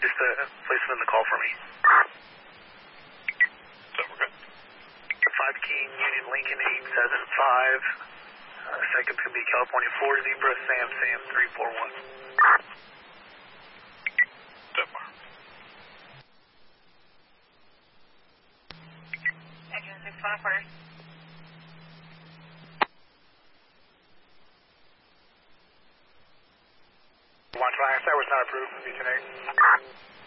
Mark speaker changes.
Speaker 1: Just place it in the call for me.
Speaker 2: So we're good.
Speaker 1: 5 King, Union Lincoln 875. Second's going to be California 4 Zebra, Sam 341.
Speaker 2: So far.
Speaker 3: Engine 614.
Speaker 1: Launch line, that was not approved. B-10-8.